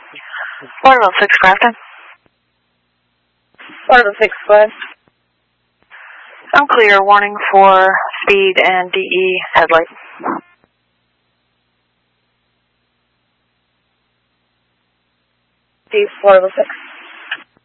Florida 6 Grafton. Florida 6 Glen. Unclear, warning for speed and DE headlight. D Florida 6.